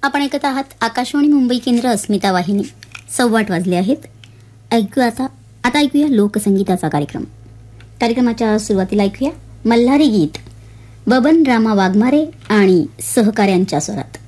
आपण ऐकत आहात आकाशवाणी मुंबई केंद्र अस्मिता वाहिनी. 8:15 वाजले आहेत. आता ऐकूया लोकसंगीताचा कार्यक्रम. कार्यक्रमाच्या सुरुवातीला ऐकूया मल्हारी गीत बबन रामा वाघमारे आणि सहकाऱ्यांच्या स्वरात.